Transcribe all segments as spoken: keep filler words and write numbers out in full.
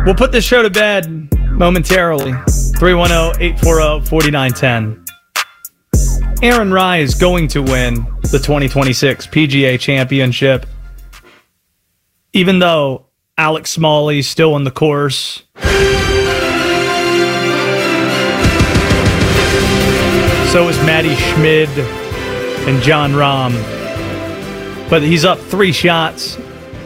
We'll put this show to bed momentarily. three one zero, eight four zero, four nine one zero. Aaron Rai is going to win the twenty twenty-six P G A Championship, even though Alex Smalley's still on the course. So is Matty Schmid and John Rahm. But he's up three shots.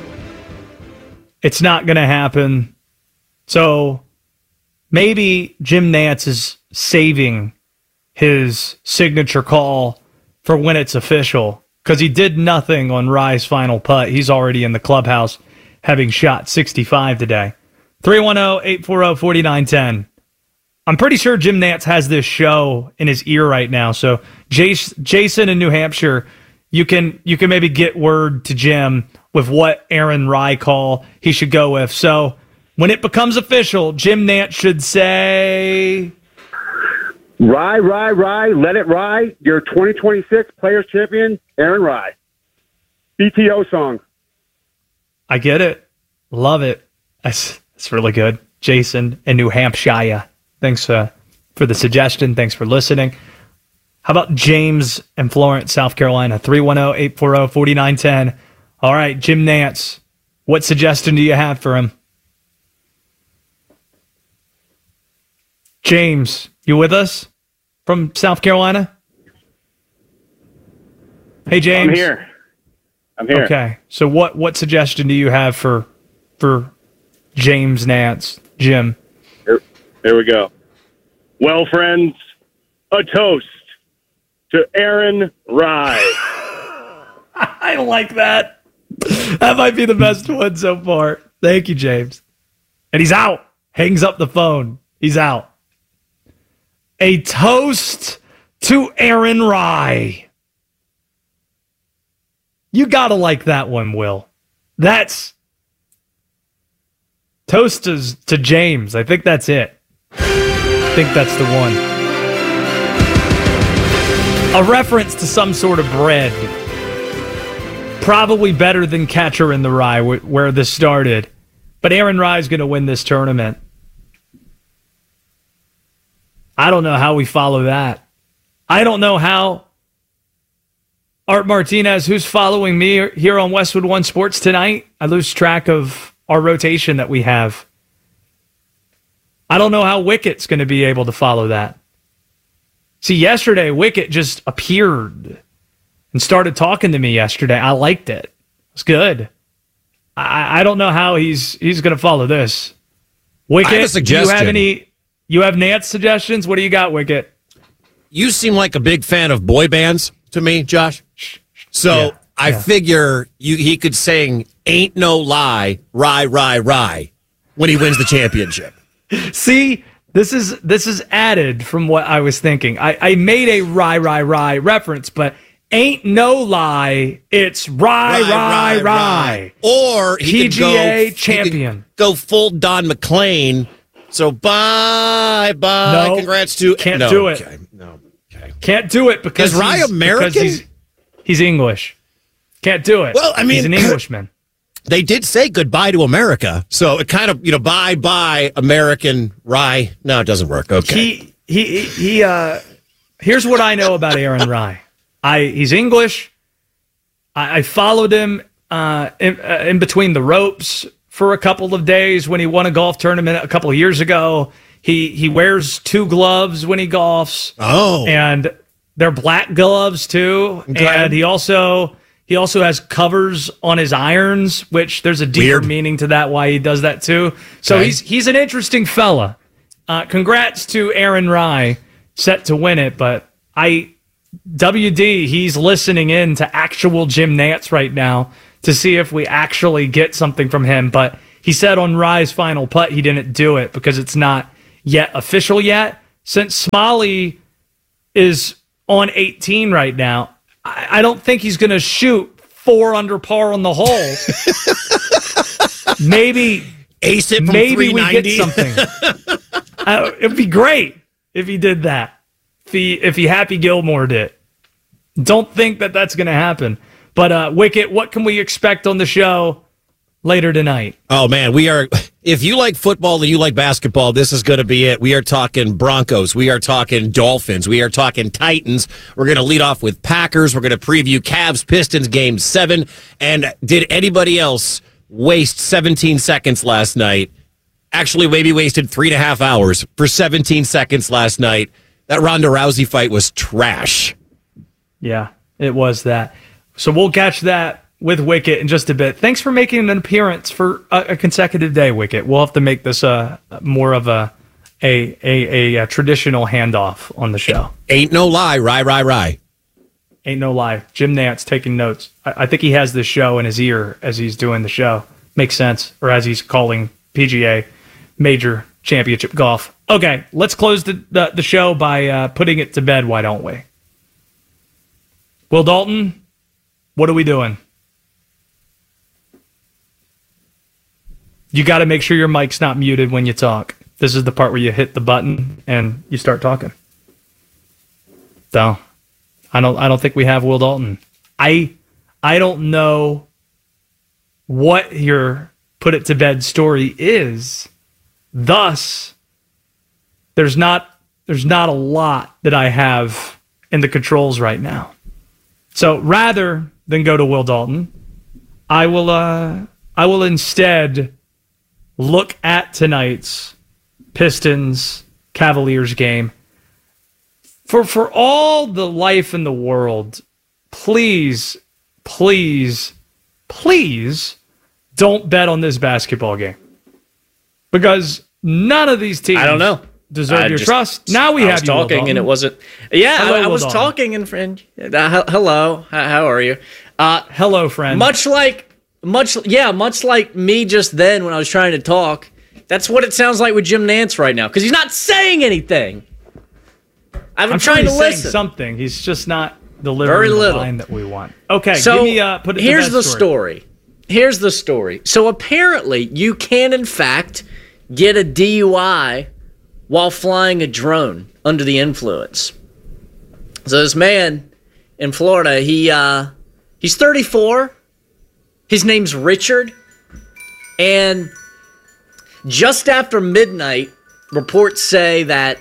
It's not going to happen. So maybe Jim Nantz is saving his signature call for when it's official, because he did nothing on Rai's final putt. He's already in the clubhouse having shot sixty-five today. three one zero, eight four zero, four nine one zero. I'm pretty sure Jim Nantz has this show in his ear right now. So Jason in New Hampshire, you can you can maybe get word to Jim with what Aaron Rai call he should go with. So when it becomes official, Jim Nantz should say, Rai, Rai, Rai, let it Rai. Your twenty twenty-six Players Champion, Aaron Rai. B T O song. I get it. Love it. That's, that's really good. Jason in New Hampshire. Thanks uh, for the suggestion. Thanks for listening. How about James in Florence, South Carolina? three one zero, eight four zero, four nine one zero. All right, Jim Nantz, what suggestion do you have for him? James, you with us from South Carolina? Hey, James. I'm here. I'm here. Okay, so what, what suggestion do you have for for James Nantz, Jim? Here, here we go. Well, friends, a toast to Aaron Rai. I like that. That might be the best one so far. Thank you, James. And he's out. Hangs up the phone. He's out. A toast to Aaron Rai. You gotta like that one, Will. That's toast to, to James. I think that's it. I think that's the one. A reference to some sort of bread. Probably better than Catcher in the Rye, where this started. But Aaron Rai is going to win this tournament. I don't know how we follow that. I don't know how Art Martinez, who's following me here on Westwood One Sports tonight, I lose track of our rotation that we have. I don't know how Wicket's going to be able to follow that. See, yesterday, Wicket just appeared and started talking to me yesterday. I liked it. It was good. I, I don't know how he's he's going to follow this. Wicket, I have a suggestion. Do you have any? You have Nantz suggestions? What do you got, Wicket? You seem like a big fan of boy bands to me, Josh. So Yeah, I yeah. figure you he could sing "Ain't No Lie, Rye, Rye, Rye" when he wins the championship. See, this is this is added from what I was thinking. I, I made a Rye, Rye, Rye reference, but ain't no lie, it's Rye, Rye, Rye. Or he P G A could go, he champion. could go full Don McLean. So bye, bye. No, Congrats to can't no, do it. Okay, no, okay. Can't do it because Is Rye he's, American? because He's, he's English. Can't do it. Well, I mean- he's an Englishman. They did say goodbye to America, so it kind of, you know, bye bye American Rye. No, it doesn't work. Okay. He he he. Uh, here's what I know about Aaron Rai. I he's English. I, I followed him uh, in, uh, in between the ropes for a couple of days when he won a golf tournament a couple of years ago. He he wears two gloves when he golfs. Oh. And they're black gloves too. Okay. And he also he also has covers on his irons, which there's a deeper Weird. meaning to that why he does that too. So Okay. he's he's an interesting fella. Uh, congrats to Aaron Rai, set to win it, but I W D, he's listening in to actual Jim Nantz right now to see if we actually get something from him. But he said on Rai's final putt he didn't do it because it's not yet official yet. Since Smalley is on eighteen right now, I, I don't think he's going to shoot four under par on the hole. Maybe Ace it from maybe three we ninety. get something. uh, it'd be great if he did that. If he if he Happy Gilmore did. Don't think that that's going to happen. But uh, Wicket, what can we expect on the show later tonight. Oh, man, we are. If you like football and you like basketball, this is going to be it. We are talking Broncos. We are talking Dolphins. We are talking Titans. We're going to lead off with Packers. We're going to preview Cavs Pistons game seven. And did anybody else waste seventeen seconds last night? Actually, maybe wasted three and a half hours for seventeen seconds last night. That Ronda Rousey fight was trash. Yeah, it was that. So we'll catch that with Wicket in just a bit. Thanks for making an appearance for a, a consecutive day, Wicket. We'll have to make this uh, more of a a, a a a traditional handoff on the show. Ain't no lie, rye, rye, rye. Ain't no lie. Jim Nantz taking notes. I, I think he has this show in his ear as he's doing the show. Makes sense. Or as he's calling P G A Major Championship Golf. Okay, let's close the, the, the show by uh, putting it to bed, why don't we? Will Dalton, what are we doing? You got to make sure your mic's not muted when you talk. This is the part where you hit the button and you start talking. So, I don't I don't think we have Will Dalton. I I don't know what your put it to bed story is. Thus, there's not there's not a lot that I have in the controls right now. So, rather than go to Will Dalton, I will uh, I will instead look at tonight's Pistons Cavaliers game. For for all the life in the world, please, please, please don't bet on this basketball game. Because none of these teams I don't know. deserve I your just, trust. Now we I have was you, Will talking Dalton. and it wasn't. Yeah, Hello, I, I Will was Dalton. talking and friend. Uh, hello, how, how are you? Uh, Hello, friend. much like much yeah, much like me just then when I was trying to talk. That's what it sounds like with Jim Nantz right now because he's not saying anything. I've been I'm sure trying he's to saying listen. something. He's just not delivering Very the little. line that we want. Okay, So give me uh, put it to here's bed the story. story. Here's the story. So apparently, you can in fact get a D U I while flying a drone under the influence. So this man in Florida, he uh, he's thirty-four. His name's Richard, and just after midnight, reports say that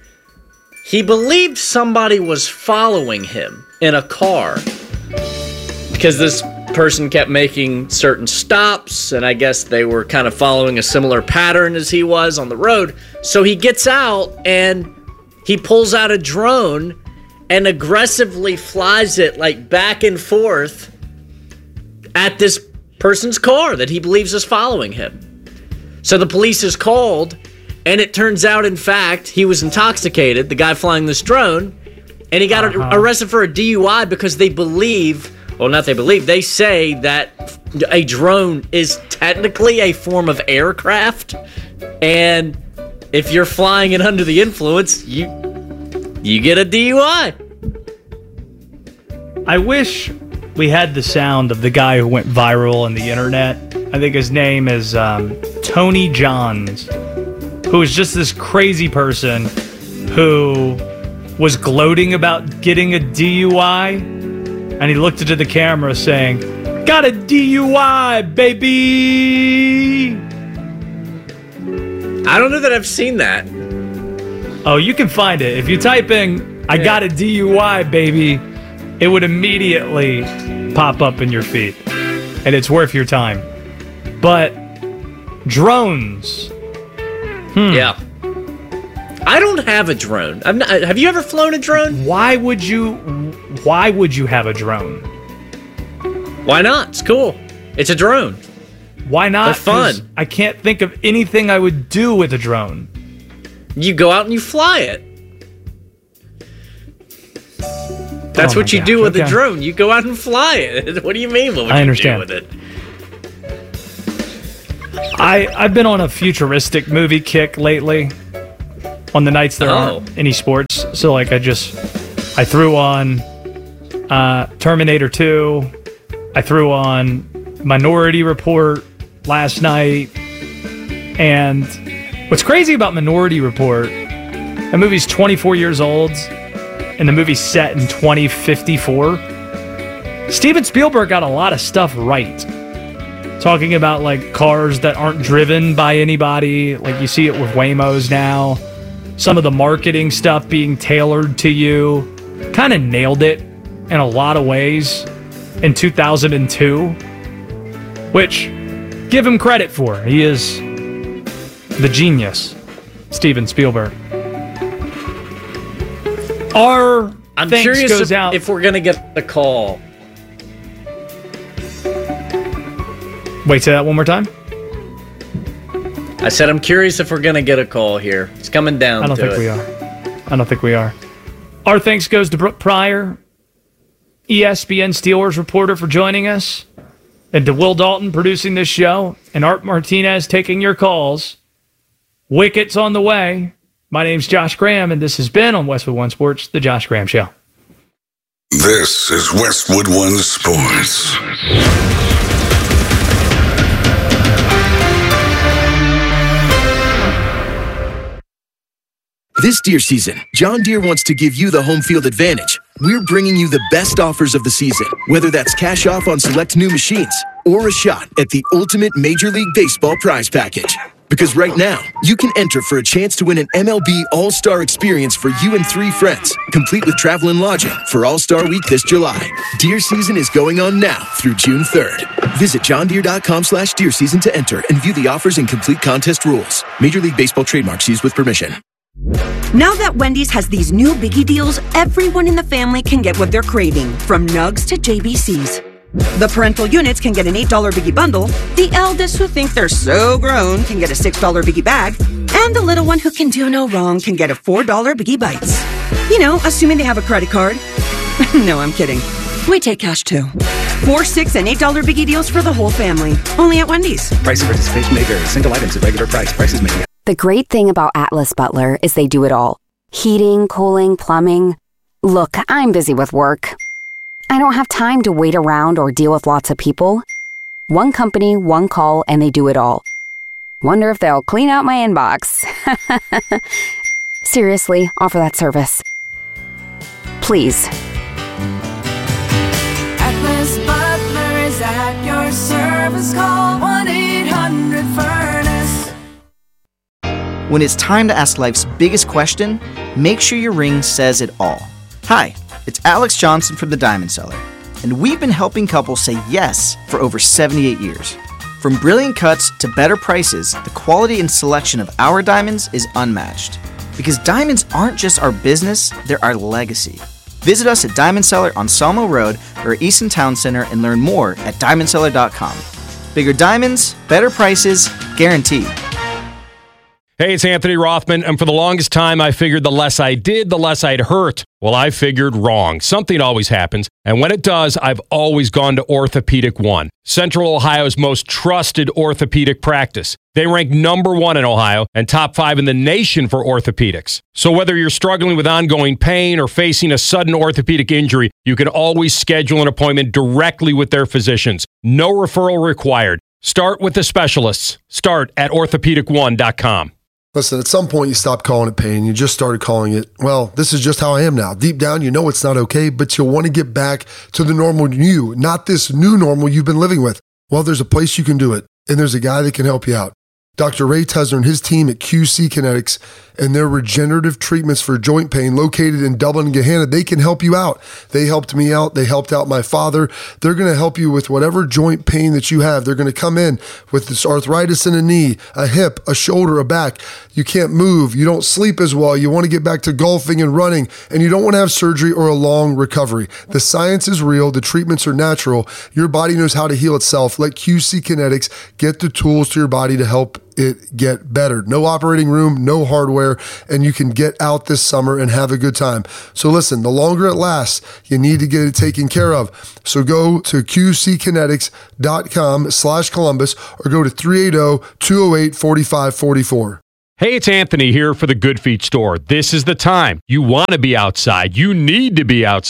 he believed somebody was following him in a car because this person kept making certain stops, and I guess they were kind of following a similar pattern as he was on the road. So he gets out and he pulls out a drone and aggressively flies it like back and forth at this person's car that he believes is following him. So the police is called, and it turns out, in fact, he was intoxicated, the guy flying this drone, and he got Uh-huh. arrested for a D U I because they believe, well, not they believe, they say that a drone is technically a form of aircraft, and if you're flying it under the influence, you you get a D U I. I wish we had the sound of the guy who went viral on the internet. I think his name is um, Tony Johns, who is just this crazy person who was gloating about getting a D U I, and he looked into the camera saying, "Got a D U I, baby!" I don't know that I've seen that. Oh, you can find it. If you type in, "I got a D U I, baby," it would immediately pop up in your feed. And it's worth your time. But drones. Hmm. Yeah. I don't have a drone. I'm not, have you ever flown a drone? Why would you why would you have a drone? Why not? It's cool. It's a drone. Why not? They're fun. 'Cause I can't think of anything I would do with a drone. You go out and you fly it. That's Oh what my you do gosh, with a okay. drone. You go out and fly it. What do you mean? What would I you understand. do with it? I, I've been on a futuristic movie kick lately on the nights there Oh. aren't any sports. So, like, I just, I threw on uh, Terminator two. I threw on Minority Report last night. And what's crazy about Minority Report, that movie's twenty-four years old, and the movie's set in twenty fifty-four. Steven Spielberg got a lot of stuff right. talking about like cars that aren't driven by anybody. Like you see it with Waymos now. Some of the marketing stuff being tailored to you. Kind of nailed it in a lot of ways in two thousand two, which give him credit for. He is the genius, Steven Spielberg. Our I'm thanks curious goes if, out. if we're going to get the call. Wait, say that one more time. I said I'm curious if we're going to get a call here. It's coming down I don't to think it. we are. I don't think we are. Our thanks goes to Brooke Pryor, E S P N Steelers reporter, for joining us, and to Will Dalton producing this show, and Art Martinez taking your calls. Wickets on the way. My name's Josh Graham, and this has been on Westwood One Sports, The Josh Graham Show. This is Westwood One Sports. This Deere season, John Deere wants to give you the home field advantage. We're bringing you the best offers of the season, whether that's cash off on select new machines or a shot at the ultimate Major League Baseball prize package. Because right now, you can enter for a chance to win an M L B All-Star experience for you and three friends, complete with travel and lodging for All-Star Week this July. Deer season is going on now through June third. Visit johndeere.com slash deer season to enter and view the offers and complete contest rules. Major League Baseball trademarks used with permission. Now that Wendy's has these new biggie deals, everyone in the family can get what they're craving, from nugs to J B Cs. The parental units can get an eight dollar biggie bundle, the eldest who think they're so grown can get a six dollar biggie bag, and the little one who can do no wrong can get a four dollar biggie bites. You know, assuming they have a credit card. No, I'm kidding. We take cash too. Four, six, and eight dollar biggie deals for the whole family. Only at Wendy's. Price and participation may vary. Single items at regular price. Prices may be. The great thing about Atlas Butler is they do it all. Heating, cooling, plumbing. Look, I'm busy with work. I don't have time to wait around or deal with lots of people. One company, one call, and they do it all. Wonder if they'll clean out my inbox. Seriously, offer that service. Please. Atlas Butler is at your service. Call one eight hundred furnace. When it's time to ask life's biggest question, make sure your ring says it all. Hi, it's Alex Johnson from the Diamond Cellar, and we've been helping couples say yes for over seventy-eight years. From brilliant cuts to better prices, the quality and selection of our diamonds is unmatched. Because diamonds aren't just our business, they're our legacy. Visit us at Diamond Cellar on Sawmill Road or Easton Town Center and learn more at diamond cellar dot com. Bigger diamonds, better prices, guaranteed. Hey, it's Anthony Rothman, and for the longest time, I figured the less I did, the less I'd hurt. Well, I figured wrong. Something always happens, and when it does, I've always gone to Orthopedic One, Central Ohio's most trusted orthopedic practice. They rank number one in Ohio and top five in the nation for orthopedics. So whether you're struggling with ongoing pain or facing a sudden orthopedic injury, you can always schedule an appointment directly with their physicians. No referral required. Start with the specialists. Start at orthopedic one dot com. Listen, at some point you stopped calling it pain. You just started calling it, well, this is just how I am now. Deep down, you know it's not okay, but you'll want to get back to the normal you, not this new normal you've been living with. Well, there's a place you can do it, and there's a guy that can help you out. Doctor Ray Tesner and his team at Q C Kinetics and their regenerative treatments for joint pain located in Dublin and Gahanna, they can help you out. They helped me out. They helped out my father. They're going to help you with whatever joint pain that you have. They're going to come in with this arthritis in a knee, a hip, a shoulder, a back. You can't move. You don't sleep as well. You want to get back to golfing and running, and you don't want to have surgery or a long recovery. The science is real. The treatments are natural. Your body knows how to heal itself. Let Q C Kinetics get the tools to your body to help it get better. No operating room, no hardware, and you can get out this summer and have a good time. So listen, the longer it lasts, you need to get it taken care of. So go to Q C kinetics dot com slash Columbus or go to three eight zero, two zero eight, four five four four. Hey, it's Anthony here for the Good Feet store. This is the time. You want to be outside. You need to be outside.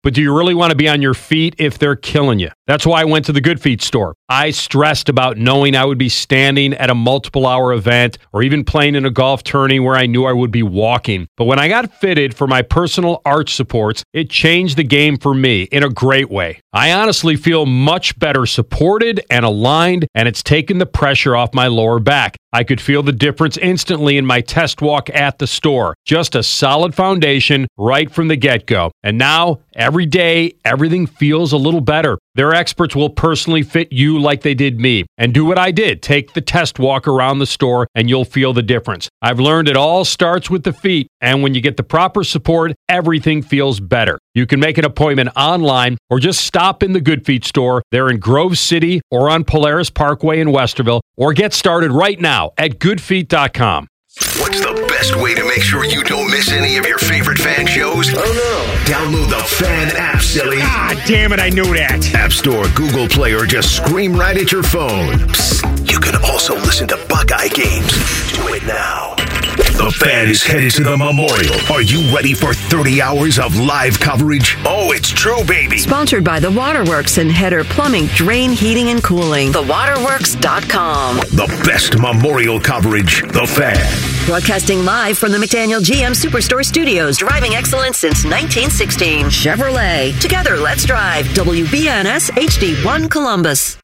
But do you really want to be on your feet if they're killing you? That's why I went to the Good Feet store. I stressed about knowing I would be standing at a multiple hour event or even playing in a golf tourney where I knew I would be walking. But when I got fitted for my personal arch supports, it changed the game for me in a great way. I honestly feel much better supported and aligned, and it's taken the pressure off my lower back. I could feel the difference instantly in my test walk at the store. Just a solid foundation right from the get-go. And now, every day, everything feels a little better. Their experts will personally fit you like they did me. And do what I did. Take the test walk around the store and you'll feel the difference. I've learned it all starts with the feet. And when you get the proper support, everything feels better. You can make an appointment online or just stop in the Good Feet store. They're in Grove City or on Polaris Parkway in Westerville. Or get started right now at good feet dot com. What's the best way to make sure you don't miss any of your favorite fan shows? Oh no. Download the Fan app, silly. Ah, damn it, I knew that. App Store, Google Play, or just scream right at your phone. Psst, you can also listen to Buckeye games. Do it now. The Fan is headed to the Memorial. Are you ready for thirty hours of live coverage? Oh, it's true, baby. Sponsored by The Waterworks and Header Plumbing, Drain, Heating, and Cooling. the waterworks dot com. The best Memorial coverage, The Fan. Broadcasting live from the McDaniel G M Superstore Studios. Driving excellence since nineteen sixteen. Chevrolet. Together, let's drive. W B N S H D one Columbus.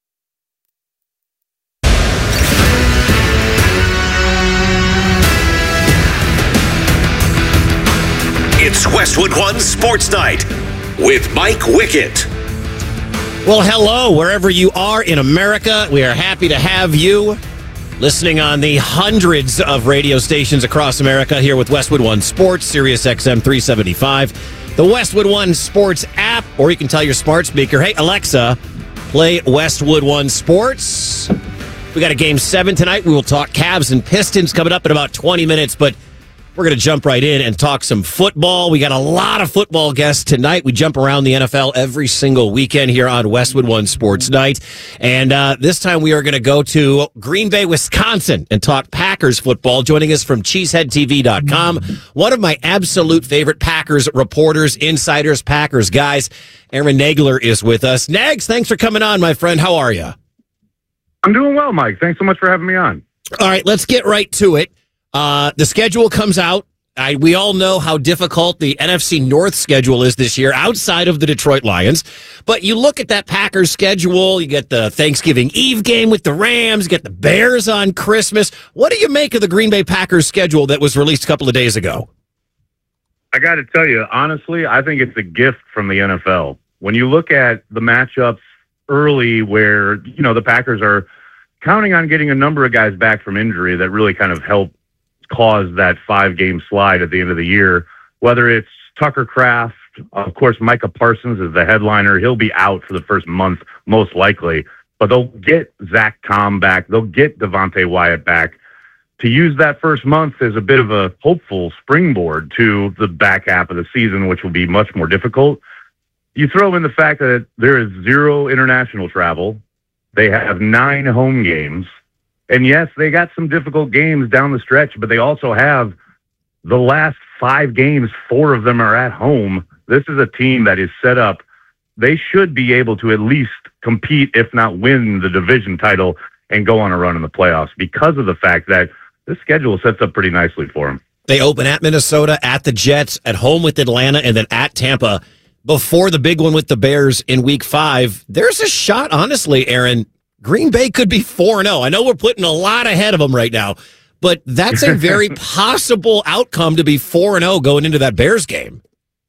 It's Westwood One Sports Night with Mike Wickett. Well, hello, wherever you are in America. We are happy to have you listening on the hundreds of radio stations across America here with Westwood One Sports, Sirius X M three seventy-five, the Westwood One Sports app, or you can tell your smart speaker, hey, Alexa, play Westwood One Sports. We got a game seven tonight. We will talk Cavs and Pistons coming up in about twenty minutes, but we're going to jump right in and talk some football. We got a lot of football guests tonight. We jump around the N F L every single weekend here on Westwood One Sports Night. And uh, this time we are going to go to Green Bay, Wisconsin and talk Packers football. Joining us from cheesehead T V dot com, one of my absolute favorite Packers reporters, insiders, Packers guys, Aaron Nagler is with us. Nags, thanks for coming on, my friend. How are you? I'm doing well, Mike. Thanks so much for having me on. All right, let's get right to it. Uh, the schedule comes out. I, we all know how difficult the N F C North schedule is this year outside of the Detroit Lions. But you look at that Packers schedule, you get the Thanksgiving Eve game with the Rams, you get the Bears on Christmas. What do you make of the Green Bay Packers schedule that was released a couple of days ago? I got to tell you, honestly, I think it's a gift from the N F L. When you look at the matchups early where, you know, the Packers are counting on getting a number of guys back from injury that really kind of help cause that five-game slide at the end of the year, whether it's Tucker Kraft, of course, Micah Parsons is the headliner. He'll be out for the first month, most likely, but they'll get Zach Tom back. They'll get Devontae Wyatt back. To use that first month as a bit of a hopeful springboard to the back half of the season, which will be much more difficult. You throw in the fact that there is zero international travel. They have nine home games. And yes, they got some difficult games down the stretch, but they also have the last five games, four of them are at home. This is a team that is set up. They should be able to at least compete, if not win the division title and go on a run in the playoffs because of the fact that this schedule sets up pretty nicely for them. They open at Minnesota, at the Jets, at home with Atlanta, and then at Tampa before the big one with the Bears in week five. There's a shot, honestly, Aaron, Green Bay could be four and oh. I know we're putting a lot ahead of them right now, but that's a very possible outcome to be four and oh going into that Bears game.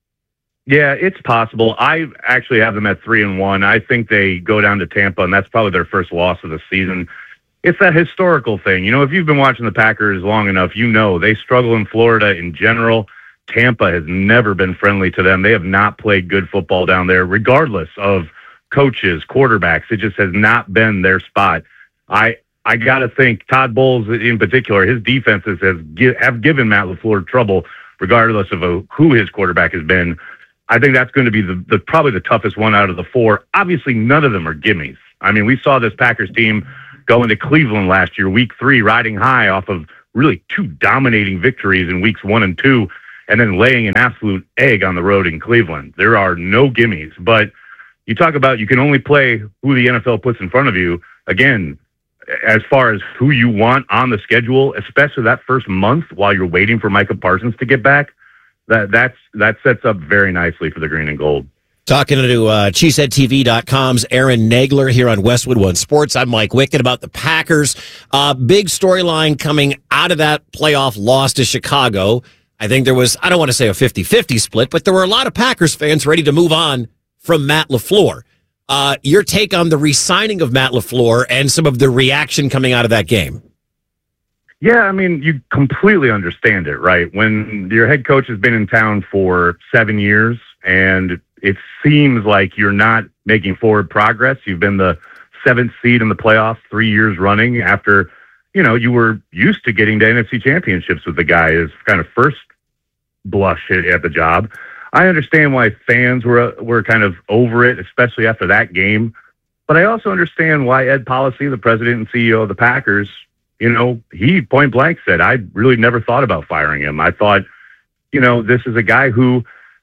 Yeah, it's possible. I actually have them at three and one. I think they go down to Tampa, and that's probably their first loss of the season. It's that historical thing. You know, if you've been watching the Packers long enough, you know they struggle in Florida in general. Tampa has never been friendly to them. They have not played good football down there, regardless of coaches, quarterbacks. It just has not been their spot. I I got to think Todd Bowles in particular, his defenses has have given Matt LaFleur trouble, regardless of a, who his quarterback has been. I think that's going to be the, the probably the toughest one out of the four. Obviously, none of them are gimmies. I mean, we saw this Packers team go into Cleveland last year, week three, riding high off of really two dominating victories in weeks one and two. and then laying an absolute egg on the road in Cleveland. There are no gimmies. But you talk about you can only play who the N F L puts in front of you. Again, as far as who you want on the schedule, especially that first month while you're waiting for Micah Parsons to get back, that that's that sets up very nicely for the green and gold. Talking to uh, Cheesehead T V dot com's Aaron Nagler here on Westwood One Sports. I'm Mike Wickett. About the Packers. Uh, big storyline coming out of that playoff loss to Chicago. I think there was, I don't want to say a fifty-fifty split, but there were a lot of Packers fans ready to move on from Matt LaFleur. Uh, your take on the re-signing of Matt LaFleur and some of the reaction coming out of that game? Yeah, I mean, you completely understand it, right? When your head coach has been in town for seven years and it seems like you're not making forward progress. You've been the seventh seed in the playoffs three years running after, you know, you were used to getting to N F C championships with the guy as kind of first blush at, at the job. I understand why fans were were kind of over it, especially after that game. But I also understand why Ed Policy, the president and C E O of the Packers, you know, he point blank said, I really never thought about firing him. I thought, you know, this is a guy who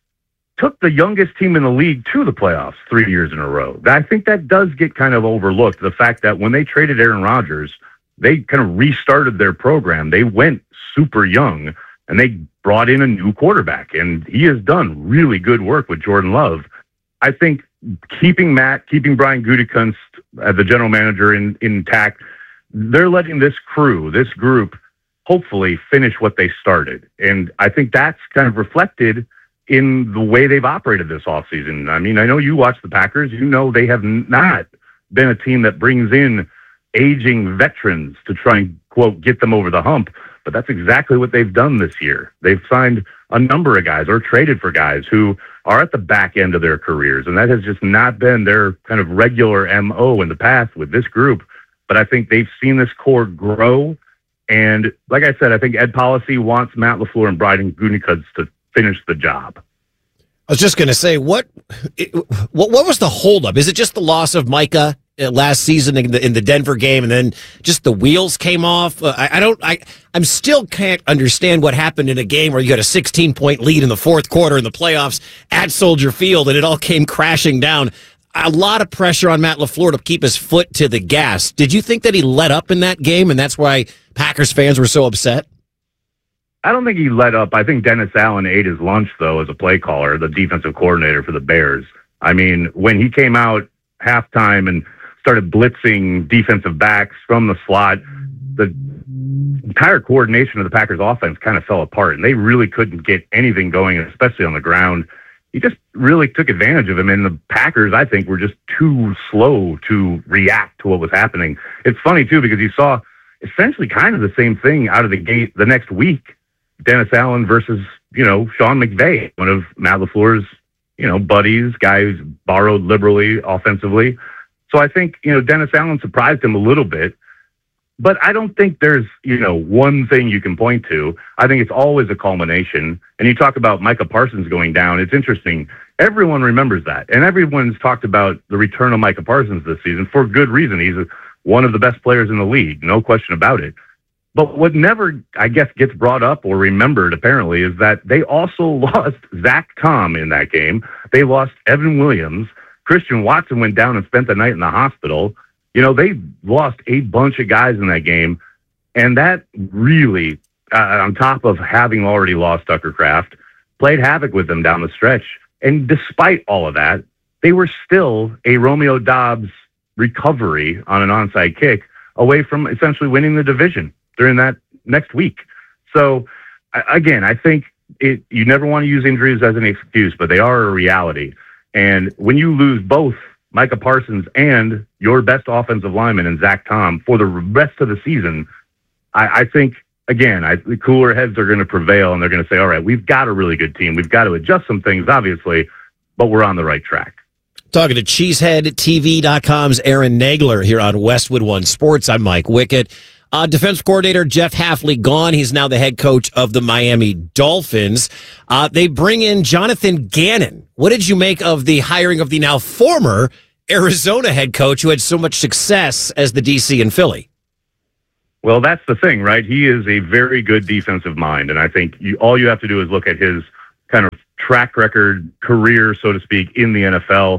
took the youngest team in the league to the playoffs three years in a row. I think that does get kind of overlooked. The fact that when they traded Aaron Rodgers, they kind of restarted their program. They went super young and they brought in a new quarterback, and he has done really good work with Jordan Love. I think keeping Matt, keeping Brian Gutekunst as the general manager in, intact, they're letting this crew, this group, hopefully finish what they started. And I think that's kind of reflected in the way they've operated this offseason. I mean, I know you watch the Packers. You know they have not been a team that brings in aging veterans to try and, quote, get them over the hump. But that's exactly what they've done this year. They've signed a number of guys or traded for guys who are at the back end of their careers. And that has just not been their kind of regular M O in the past with this group. But I think they've seen this core grow. And like I said, I think Ed Policy wants Matt LaFleur and Brian Gutekunst to finish the job. I was just going to say, what, what what was the holdup? Is it just the loss of Micah last season in the, in the Denver game, and then just the wheels came off? Uh, I, I don't. I I'm still can't understand what happened in a game where you got a sixteen point lead in the fourth quarter in the playoffs at Soldier Field, and it all came crashing down. A lot of pressure on Matt LaFleur to keep his foot to the gas. Did you think that he let up in that game, and that's why Packers fans were so upset? I don't think he let up. I think Dennis Allen ate his lunch, though, as a play caller, the defensive coordinator for the Bears. I mean, when he came out halftime and started blitzing defensive backs from the slot, the entire coordination of the Packers offense kind of fell apart, and they really couldn't get anything going, especially on the ground. He just really took advantage of him, and the Packers, I think, were just too slow to react to what was happening. It's funny, too, because you saw essentially kind of the same thing out of the gate the next week. Dennis Allen versus, you know, Sean McVay, one of Matt LaFleur's, you know, buddies, guy who's borrowed liberally offensively. So I think, you know, Dennis Allen surprised him a little bit, but I don't think there's, you know, one thing you can point to. I think it's always a culmination. And you talk about Micah Parsons going down. It's interesting. Everyone remembers that. And everyone's talked about the return of Micah Parsons this season for good reason. He's one of the best players in the league. No question about it. But what never, I guess, gets brought up or remembered, apparently, is that they also lost Zach Tom in that game. They lost Evan Williams. Christian Watson went down and spent the night in the hospital. You know, they lost a bunch of guys in that game. And that really, uh, on top of having already lost Tucker Kraft, played havoc with them down the stretch. And despite all of that, they were still a Romeo Doubs recovery on an onside kick away from essentially winning the division during that next week. So, again, I think it, you never want to use injuries as an excuse, but they are a reality. And when you lose both Micah Parsons and your best offensive lineman and Zach Tom for the rest of the season, I, I think, again, I, the cooler heads are going to prevail, and they're going to say, all right, we've got a really good team. We've got to adjust some things, obviously, but we're on the right track. Talking to Cheesehead T V dot com's Aaron Nagler here on Westwood One Sports. I'm Mike Wickett. Uh, defense coordinator Jeff Hafley gone. He's now the head coach of the Miami Dolphins. Uh, they bring in Jonathan Gannon. What did you make of the hiring of the now former Arizona head coach who had so much success as the D C in Philly? Well, that's the thing, right? He is a very good defensive mind, and I think you, all you have to do is look at his kind of track record, career, so to speak, in the N F L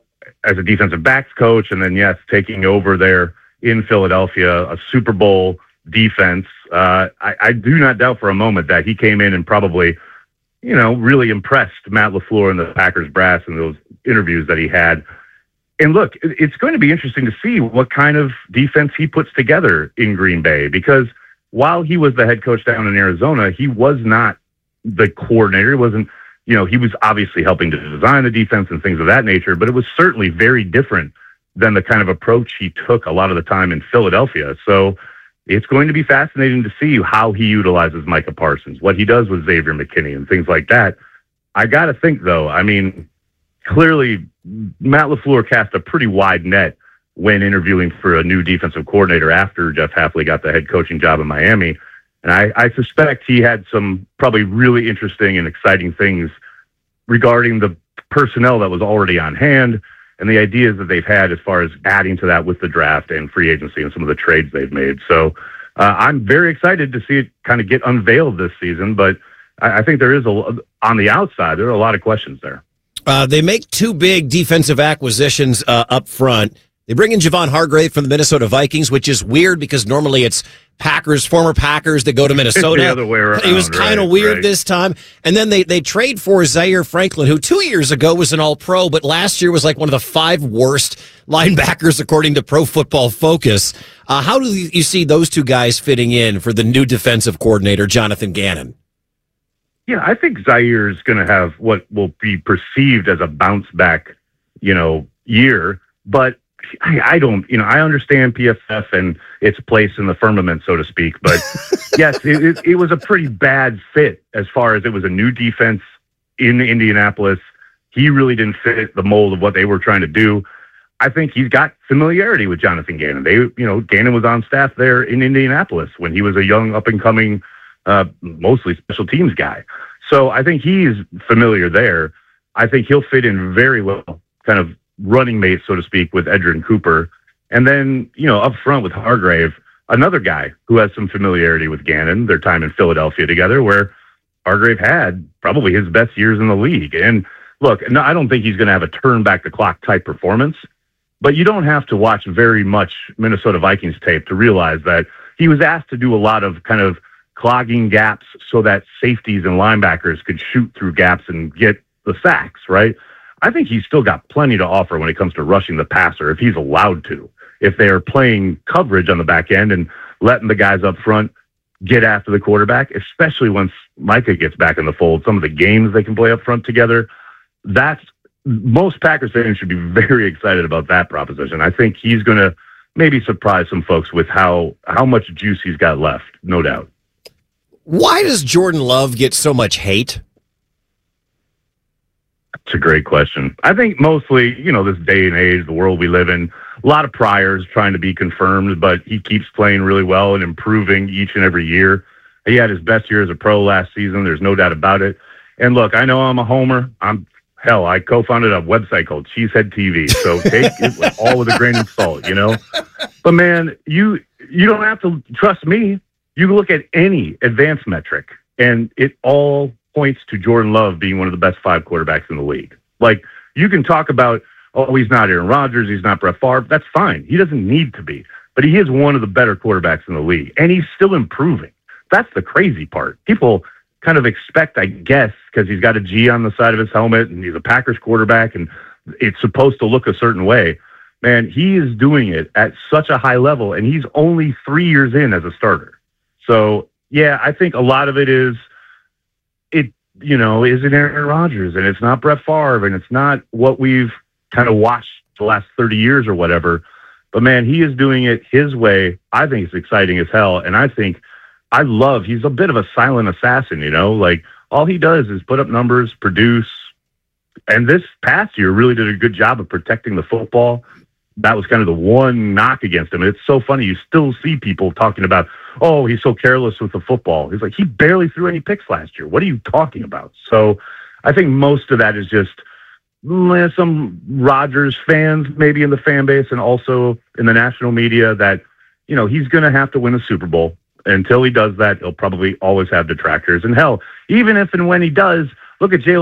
as a defensive backs coach, and then, yes, taking over there in Philadelphia, a Super Bowl defense. Uh, I, I do not doubt for a moment that he came in and probably, you know, really impressed Matt LaFleur and the Packers brass in those interviews that he had. And look, it's going to be interesting to see what kind of defense he puts together in Green Bay, because while he was the head coach down in Arizona, he was not the coordinator. He wasn't, you know, he was obviously helping to design the defense and things of that nature, but it was certainly very different than the kind of approach he took a lot of the time in Philadelphia. So it's going to be fascinating to see how he utilizes Micah Parsons, what he does with Xavier McKinney and things like that. I got to think, though, I mean, clearly Matt LaFleur cast a pretty wide net when interviewing for a new defensive coordinator after Jeff Hafley got the head coaching job in Miami. And I, I suspect he had some probably really interesting and exciting things regarding the personnel that was already on hand and the ideas that they've had as far as adding to that with the draft and free agency and some of the trades they've made. So uh, I'm very excited to see it kind of get unveiled this season, but I, I think there is, a on the outside, there are a lot of questions there. Uh, they make two big defensive acquisitions uh, up front. They bring in Javon Hargrave from the Minnesota Vikings, which is weird because normally it's Packers, former Packers that go to Minnesota. The other way around, it was kind of right, weird right. this time. And then they, they trade for Zaire Franklin, who two years ago was an all-pro, but last year was like one of the five worst linebackers according to Pro Football Focus. Uh, how do you see those two guys fitting in for the new defensive coordinator, Jonathan Gannon? Yeah, I think Zaire is going to have what will be perceived as a bounce back, you know, year. But I, I don't, you know, I understand P F F and its place in the firmament, so to speak. But yes, it, it, it was a pretty bad fit as far as it was a new defense in Indianapolis. He really didn't fit the mold of what they were trying to do. I think he's got familiarity with Jonathan Gannon. They, you know, Gannon was on staff there in Indianapolis when he was a young up and coming Uh, mostly special teams guy. So I think he's familiar there. I think he'll fit in very well, kind of running mate, so to speak, with Edgerrin Cooper. And then, you know, up front with Hargrave, another guy who has some familiarity with Gannon, their time in Philadelphia together, where Hargrave had probably his best years in the league. And look, no, I don't think he's going to have a turn back the clock type performance, but you don't have to watch very much Minnesota Vikings tape to realize that he was asked to do a lot of kind of clogging gaps so that safeties and linebackers could shoot through gaps and get the sacks, right? I think he's still got plenty to offer when it comes to rushing the passer if he's allowed to. If they are playing coverage on the back end and letting the guys up front get after the quarterback, especially once Micah gets back in the fold, some of the games they can play up front together, that's most Packers fans should be very excited about that proposition. I think he's going to maybe surprise some folks with how, how much juice he's got left, no doubt. Why does Jordan Love get so much hate? It's a great question. I think mostly, you know, this day and age, the world we live in, a lot of priors trying to be confirmed, but he keeps playing really well and improving each and every year. He had his best year as a pro last season. There's no doubt about it. And look, I know I'm a homer. I'm hell, I co-founded a website called Cheesehead T V. So take it with, all with a grain of salt, you know? But man, you, you don't have to trust me. You can look at any advanced metric, and it all points to Jordan Love being one of the best five quarterbacks in the league. Like, you can talk about, oh, he's not Aaron Rodgers, he's not Brett Favre. That's fine. He doesn't need to be. But he is one of the better quarterbacks in the league, and he's still improving. That's the crazy part. People kind of expect, I guess, because he's got a G on the side of his helmet, and he's a Packers quarterback, and it's supposed to look a certain way. Man, he is doing it at such a high level, and he's only three years in as a starter. So, yeah, I think a lot of it is, it, you know, isn't Aaron Rodgers, and it's not Brett Favre, and it's not what we've kind of watched the last thirty years or whatever. But, man, he is doing it his way. I think it's exciting as hell, and I think I love, he's a bit of a silent assassin, you know? Like, all he does is put up numbers, produce, and this past year really did a good job of protecting the football. That was kind of the one knock against him. It's so funny. You still see people talking about, oh, he's so careless with the football. He's like, he barely threw any picks last year. What are you talking about? So I think most of that is just mm, some Rodgers fans maybe in the fan base and also in the national media that you know, he's going to have to win a Super Bowl. Until he does that, he'll probably always have detractors. And hell, even if and when he does, look at Jalen